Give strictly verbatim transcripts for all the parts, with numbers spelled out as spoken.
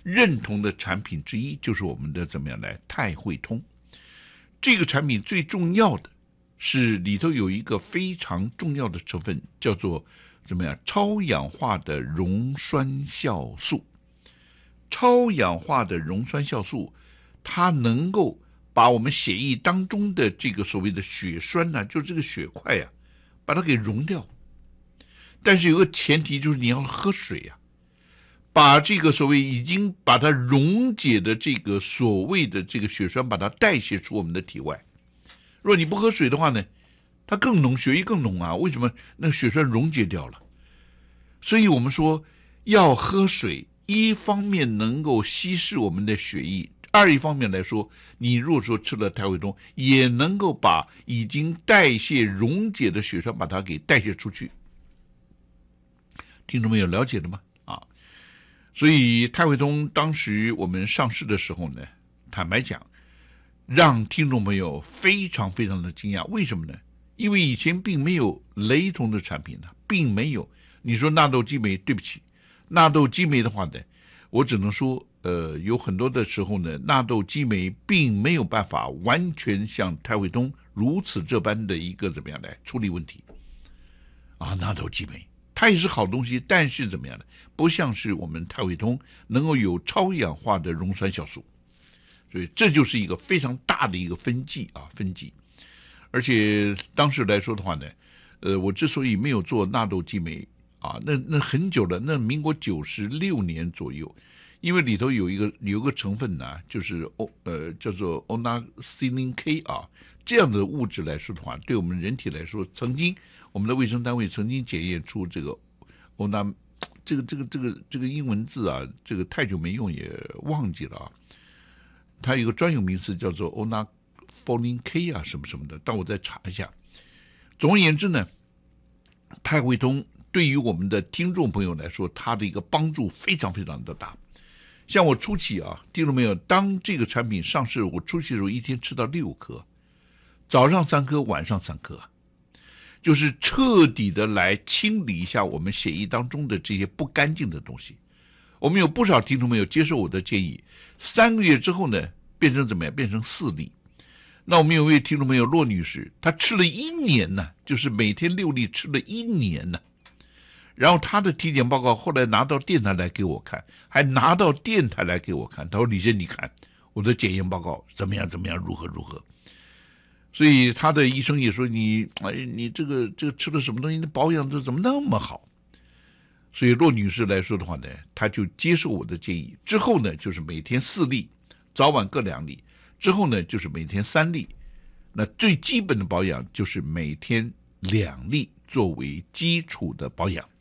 认同的产品之一就是我们的怎么样来泰汇通。这个产品最重要的是里头有一个非常重要的成分，叫做怎么样超氧化的溶酸酵素。超氧化的溶酸酵素，它能够把我们血液当中的这个所谓的血栓呢、啊，就是这个血块呀、啊，把它给溶掉。但是有个前提，就是你要喝水呀、啊，把这个所谓已经把它溶解的这个所谓的这个血栓，把它代谢出我们的体外。如果你不喝水的话呢，它更浓，血液更浓啊。为什么？那个血栓溶解掉了。所以我们说要喝水，一方面能够稀释我们的血液，二一方面来说，你如果说吃了泰汇通，也能够把已经代谢溶解的血栓把它给代谢出去。听众们有了解的吗？啊，所以泰汇通当时我们上市的时候呢，坦白讲，让听众朋友非常非常的惊讶。为什么呢？因为以前并没有雷同的产品呢，并没有。你说纳豆激酶，对不起，纳豆激酶的话呢，我只能说，呃，有很多的时候呢，纳豆激酶并没有办法完全像泰汇通如此这般的一个怎么样来处理问题啊。纳豆激酶它也是好东西，但是怎么样呢？不像是我们泰汇通能够有超氧化的溶酸酵素。所以这就是一个非常大的一个分歧啊，分歧。而且当时来说的话呢，呃，我之所以没有做纳豆激酶啊，那那很久了，那民国九十六年左右，因为里头有一个有一个成分呢，就是欧呃叫做 Onacillin K 啊，这样的物质来说的话，对我们人体来说，曾经我们的卫生单位曾经检验出这个 Ona 这个这个这个这个英文字啊，这个太久没用也忘记了啊。它有一个专有名词叫做 Onacillin K 啊什么什么的，但我再查一下。总而言之呢，泰汇通对于我们的听众朋友来说，它的一个帮助非常非常的大。像我初期啊，听众朋友，当这个产品上市，我初期的时候一天吃到六颗，早上三颗，晚上三颗，就是彻底的来清理一下我们血液当中的这些不干净的东西。我们有不少听众朋友接受我的建议，三个月之后呢，变成怎么样？变成四粒。那我们有位听众朋友骆女士，她吃了一年呢，就是每天六粒吃了一年呢。然后她的体检报告后来拿到电台来给我看，还拿到电台来给我看。她说：“李先，你看我的检验报告怎么样？怎么样？如何如何？”所以她的医生也说：“你哎，你这个这个吃了什么东西？保养的怎么那么好？”所以骆女士来说的话呢，她就接受我的建议。之后呢，就是每天四粒，早晚各两粒。之后呢，就是每天三粒。那最基本的保养就是每天两粒作为基础的保养。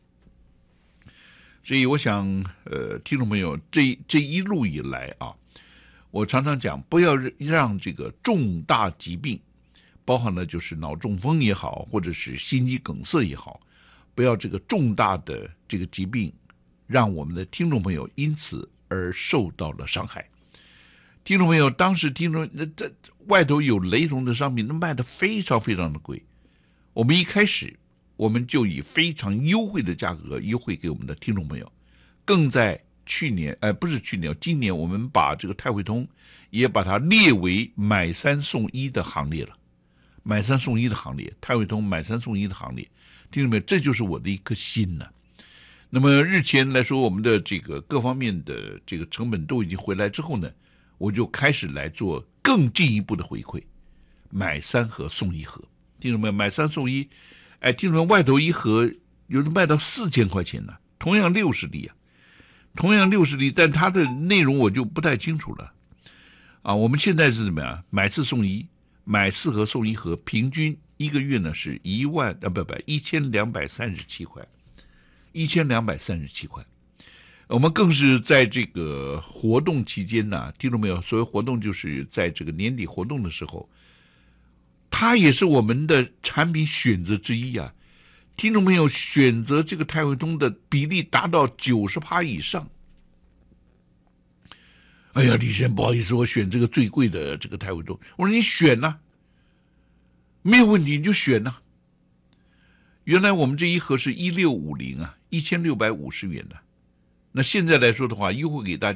所以我想，呃，听众朋友，这这一路以来啊，我常常讲，不要让这个重大疾病，包含了就是脑中风也好，或者是心肌梗塞也好，不要这个重大的这个疾病，让我们的听众朋友因此而受到了伤害。听众朋友，当时听众那这外头有雷同的商品，那卖的非常非常的贵。我们一开始我们就以非常优惠的价格优惠给我们的听众朋友，更在去年，呃，不是去年，今年我们把这个泰汇通也把它列为买三送一的行列了，买三送一的行列，泰汇通买三送一的行列，听众朋友，这就是我的一颗心呢。那么日前来说，我们的这个各方面的这个成本都已经回来之后呢，我就开始来做更进一步的回馈，买三盒送一盒，听众朋友，买三送一，哎，听众朋友，外头一盒有的卖到四千块钱呢，同样六十粒啊，同样六十粒，但它的内容我就不太清楚了啊。我们现在是怎么样？买四送一，买四盒送一盒，平均一个月呢是一万啊不不一千两百三十七块，一千两百三十七块。我们更是在这个活动期间呢，听众没有？所谓活动就是在这个年底活动的时候，它也是我们的产品选择之一啊。听众朋友选择这个泰汇通的比例达到 百分之九十 以上。哎呀，李先生不好意思，我选这个最贵的这个泰汇通。我说你选啊，没有问题，你就选啊。原来我们这一盒是一六五零啊，一千六百五十元的。那现在来说的话，优惠给大家